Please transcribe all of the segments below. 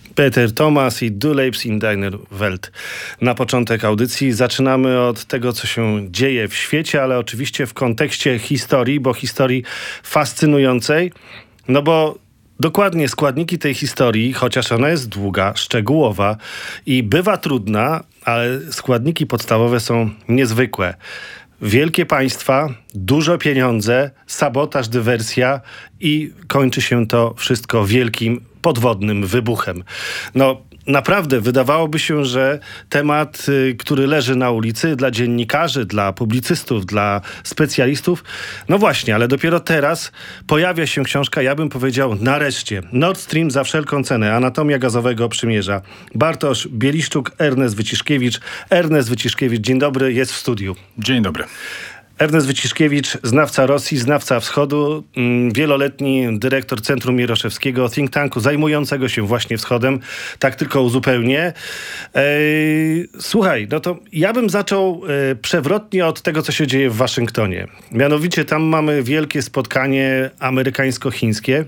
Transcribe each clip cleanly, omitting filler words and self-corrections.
Peter Thomas i Du lebst in deiner Welt. Na początek audycji zaczynamy od tego, co się dzieje w świecie, ale oczywiście w kontekście historii, bo historii fascynującej, no bo dokładnie składniki tej historii, chociaż ona jest długa, szczegółowa i bywa trudna, ale składniki podstawowe są niezwykłe. Wielkie państwa, dużo pieniądze, sabotaż, dywersja i kończy się to wszystko wielkim podwodnym wybuchem. No naprawdę wydawałoby się, że temat, który leży na ulicy dla dziennikarzy, dla publicystów, dla specjalistów, no właśnie, ale dopiero teraz pojawia się książka, ja bym powiedział nareszcie, Nord Stream za wszelką cenę, Anatomia gazowego przymierza. Bartosz Bieliszczuk, Ernest Wyciszkiewicz. Ernest Wyciszkiewicz, dzień dobry, jest w studiu. Dzień dobry. Ernest Wyciszkiewicz, znawca Rosji, znawca Wschodu, wieloletni dyrektor Centrum Mieroszewskiego, think tanku zajmującego się właśnie Wschodem. Tak tylko uzupełnię. Słuchaj, no to ja bym zaczął przewrotnie od tego, co się dzieje w Waszyngtonie. Mianowicie tam mamy wielkie spotkanie amerykańsko-chińskie.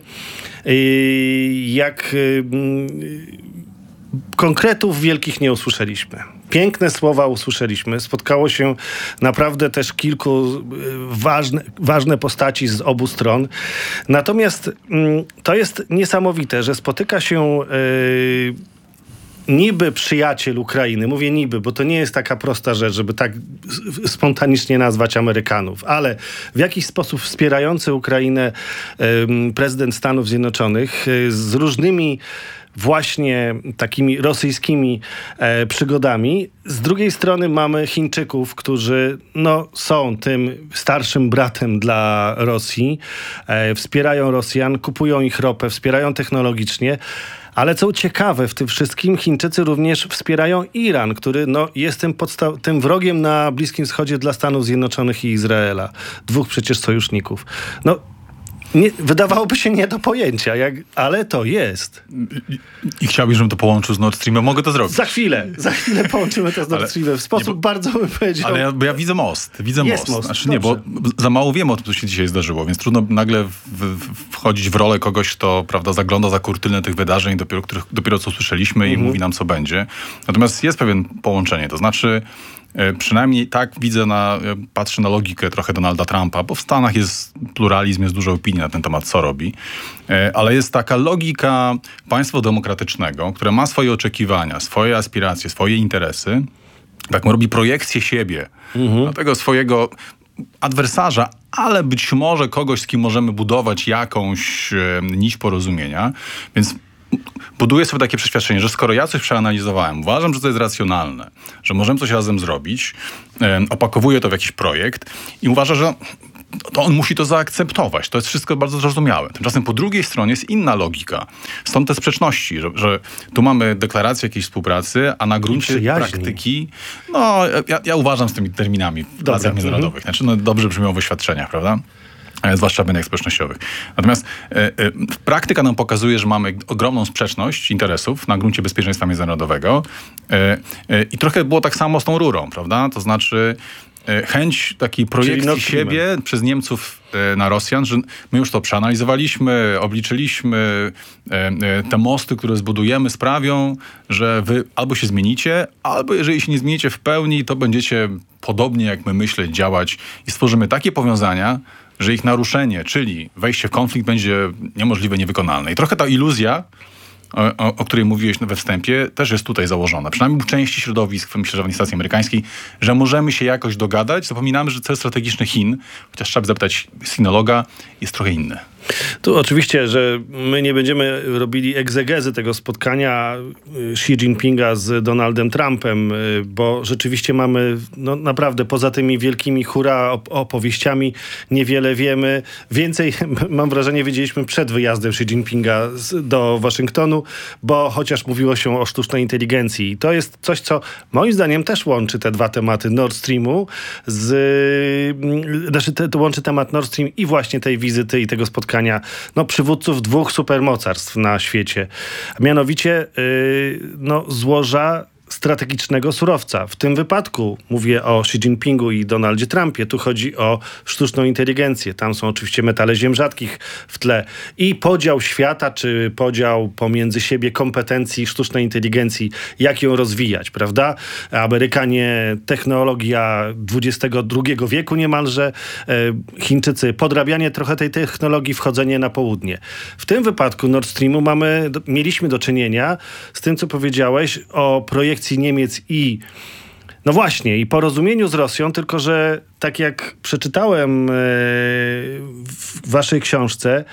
Konkretów wielkich nie usłyszeliśmy. Piękne słowa usłyszeliśmy. Spotkało się naprawdę też kilku ważne postaci z obu stron. Natomiast to jest niesamowite, że spotyka się niby przyjaciel Ukrainy. Mówię niby, bo to nie jest taka prosta rzecz, żeby tak spontanicznie nazwać Amerykanów, ale w jakiś sposób wspierający Ukrainę prezydent Stanów Zjednoczonych z różnymi właśnie takimi rosyjskimi przygodami. Z drugiej strony mamy Chińczyków, którzy są tym starszym bratem dla Rosji, wspierają Rosjan, kupują ich ropę, wspierają technologicznie. Ale co ciekawe, w tym wszystkim Chińczycy również wspierają Iran, który jest tym wrogiem na Bliskim Wschodzie dla Stanów Zjednoczonych i Izraela. Dwóch przecież sojuszników. Wydawałoby się nie do pojęcia, ale to jest. I chciałbyś, żebym to połączył z Nord Streamem. Mogę to zrobić. Za chwilę połączymy to z Nord Streamem. W sposób bardzo bym powiedział. Ale ja widzę most. Jest most. Znaczy nie, bo za mało wiemy o tym, co się dzisiaj zdarzyło, więc trudno nagle wchodzić w rolę kogoś, kto zagląda za kurtynę tych wydarzeń, dopiero co usłyszeliśmy i mówi nam, co będzie. Natomiast jest pewien połączenie. To znaczy, przynajmniej tak widzę, patrzę na logikę trochę Donalda Trumpa, bo w Stanach jest pluralizm, jest dużo opinii na ten temat, co robi. Ale jest taka logika państwa demokratycznego, które ma swoje oczekiwania, swoje aspiracje, swoje interesy. Tak, robi projekcję siebie, tego swojego adwersarza, ale być może kogoś, z kim możemy budować jakąś nić porozumienia. Więc buduję sobie takie przeświadczenie, że skoro ja coś przeanalizowałem, uważam, że to jest racjonalne, że możemy coś razem zrobić, opakowuję to w jakiś projekt i uważam, że to on musi to zaakceptować. To jest wszystko bardzo zrozumiałe. Tymczasem po drugiej stronie jest inna logika. Stąd te sprzeczności, że tu mamy deklarację jakiejś współpracy, a na gruncie praktyki... Ja uważam z tymi terminami w relacjach międzynarodowych. Znaczy, dobrze brzmią w oświadczeniach, prawda? Zwłaszcza w mediach społecznościowych. Natomiast praktyka nam pokazuje, że mamy ogromną sprzeczność interesów na gruncie bezpieczeństwa międzynarodowego i trochę było tak samo z tą rurą, prawda? To znaczy chęć takiej projekcji siebie przez Niemców na Rosjan, że my już to przeanalizowaliśmy, obliczyliśmy, te mosty, które zbudujemy, sprawią, że wy albo się zmienicie, albo jeżeli się nie zmienicie w pełni, to będziecie podobnie jak my myśleć, działać i stworzymy takie powiązania, że ich naruszenie, czyli wejście w konflikt, będzie niemożliwe, niewykonalne. I trochę ta iluzja, o której mówiłeś we wstępie, też jest tutaj założona. Przynajmniej w części środowisk, myślę, że w administracji amerykańskiej, że możemy się jakoś dogadać. Zapominamy, że cel strategiczny Chin, chociaż trzeba by zapytać sinologa, jest trochę inny. Tu oczywiście, że my nie będziemy robili egzegezy tego spotkania Xi Jinpinga z Donaldem Trumpem, bo rzeczywiście mamy naprawdę poza tymi wielkimi hurra opowieściami niewiele wiemy. Więcej, mam wrażenie, wiedzieliśmy przed wyjazdem Xi Jinpinga do Waszyngtonu, bo chociaż mówiło się o sztucznej inteligencji. I to jest coś, co moim zdaniem też łączy te dwa tematy Nord Streamu łączy temat Nord Stream i właśnie tej wizyty i tego spotkania przywódców dwóch supermocarstw na świecie. Mianowicie złoża strategicznego surowca. W tym wypadku mówię o Xi Jinpingu i Donaldzie Trumpie. Tu chodzi o sztuczną inteligencję. Tam są oczywiście metale ziem rzadkich w tle. I podział świata, czy podział pomiędzy siebie kompetencji sztucznej inteligencji, jak ją rozwijać, prawda? Amerykanie, technologia XXI wieku niemalże, Chińczycy, podrabianie trochę tej technologii, wchodzenie na południe. W tym wypadku Nord Streamu mieliśmy do czynienia z tym, co powiedziałeś o projekcji Niemiec i no właśnie, i porozumieniu z Rosją, tylko że tak jak przeczytałem w waszej książce,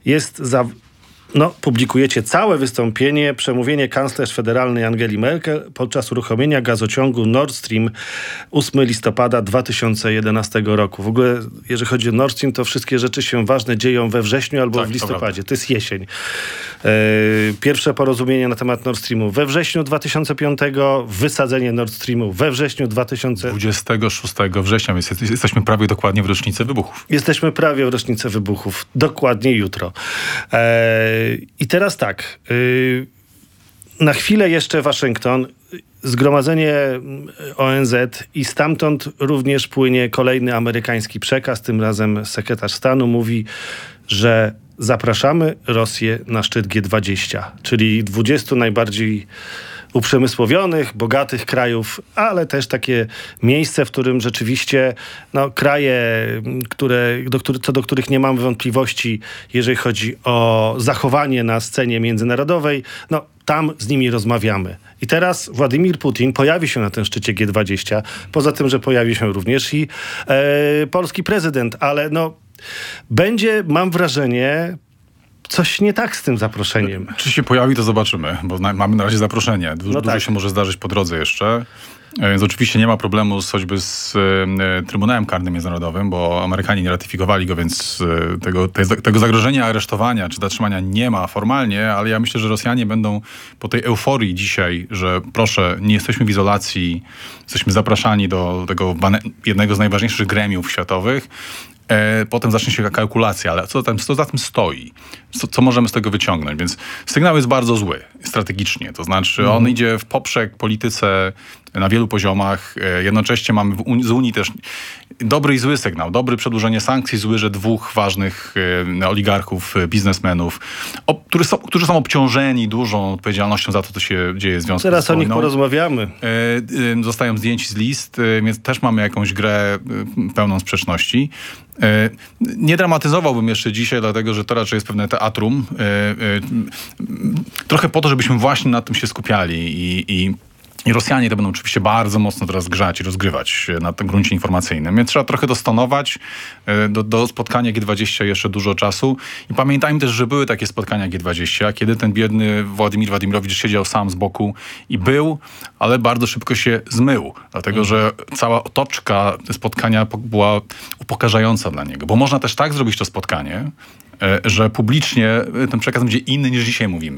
publikujecie całe wystąpienie, przemówienie kanclerz federalnej Angeli Merkel podczas uruchomienia gazociągu Nord Stream 8 listopada 2011 roku. W ogóle, jeżeli chodzi o Nord Stream, to wszystkie rzeczy się ważne dzieją we wrześniu albo w listopadzie. To jest jesień. Pierwsze porozumienie na temat Nord Streamu we wrześniu 2005, wysadzenie Nord Streamu we wrześniu 26 września, więc jesteśmy prawie dokładnie w rocznicę wybuchów. Jesteśmy prawie w rocznicę wybuchów. Dokładnie jutro. I teraz tak, na chwilę jeszcze Waszyngton, zgromadzenie ONZ i stamtąd również płynie kolejny amerykański przekaz, tym razem sekretarz stanu mówi, że zapraszamy Rosję na szczyt G20, czyli 20 najbardziej uprzemysłowionych, bogatych krajów, ale też takie miejsce, w którym rzeczywiście kraje, co do których nie mamy wątpliwości, jeżeli chodzi o zachowanie na scenie międzynarodowej, tam z nimi rozmawiamy. I teraz Władimir Putin pojawi się na tym szczycie G20, poza tym, że pojawi się również i polski prezydent, ale będzie, mam wrażenie, coś nie tak z tym zaproszeniem. Czy się pojawi, to zobaczymy, bo mamy na razie zaproszenie. Dużo się może zdarzyć po drodze jeszcze. Więc oczywiście nie ma problemu choćby z Trybunałem Karnym Międzynarodowym, bo Amerykanie nie ratyfikowali go, więc tego zagrożenia aresztowania czy zatrzymania nie ma formalnie, ale ja myślę, że Rosjanie będą po tej euforii dzisiaj, że proszę, nie jesteśmy w izolacji, jesteśmy zapraszani do tego jednego z najważniejszych gremiów światowych. Potem zacznie się kalkulacja, ale co za tym stoi? Co możemy z tego wyciągnąć? Więc sygnał jest bardzo zły strategicznie. To znaczy on idzie w poprzek polityce na wielu poziomach. Jednocześnie mamy z Unii też dobry i zły sygnał. Dobry przedłużenie sankcji, zły, że dwóch ważnych oligarchów, biznesmenów, którzy są obciążeni dużą odpowiedzialnością za to, co się dzieje w związku z wojną. Teraz o nich porozmawiamy. Zostają zdjęci z list, więc też mamy jakąś grę pełną sprzeczności. Nie dramatyzowałbym jeszcze dzisiaj, dlatego że to raczej jest pewne teatrum. Trochę po to, żebyśmy właśnie nad tym się skupiali i Rosjanie to będą oczywiście bardzo mocno teraz grzać i rozgrywać na tym gruncie informacyjnym. Więc trzeba trochę dostanować. Do spotkania G20 jeszcze dużo czasu. I pamiętajmy też, że były takie spotkania G20, kiedy ten biedny Władimir Władimirowicz siedział sam z boku i ale bardzo szybko się zmył. Dlatego, że cała otoczka spotkania była upokarzająca dla niego. Bo można też tak zrobić to spotkanie, że publicznie ten przekaz będzie inny niż dzisiaj mówimy.